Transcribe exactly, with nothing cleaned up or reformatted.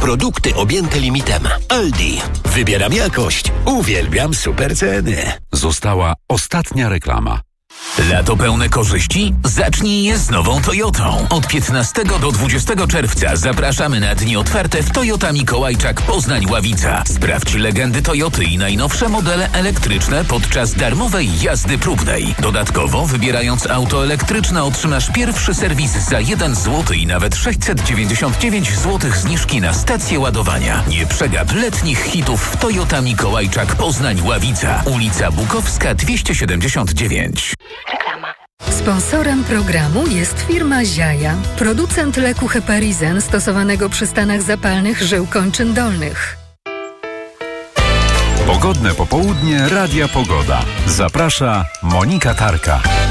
Produkty objęte limitem. Aldi. Wybieram jakość. Uwielbiam super ceny. Została ostatnia reklama. Lato pełne korzyści? Zacznij je z nową Toyotą. Od piętnastego do dwudziestego czerwca zapraszamy na dni otwarte w Toyota Mikołajczak Poznań-Ławica. Sprawdź legendy Toyoty i najnowsze modele elektryczne podczas darmowej jazdy próbnej. Dodatkowo, wybierając auto elektryczne, otrzymasz pierwszy serwis za jeden złoty i nawet sześćset dziewięćdziesiąt dziewięć złotych zniżki na stację ładowania. Nie przegap letnich hitów w Toyota Mikołajczak Poznań-Ławica. Ulica Bukowska dwieście siedemdziesiąt dziewięć. Reklama. Sponsorem programu jest firma Ziaja, producent leku Heparizen stosowanego przy stanach zapalnych żył kończyn dolnych. Pogodne popołudnie Radia Pogoda. Zaprasza Monika Tarka.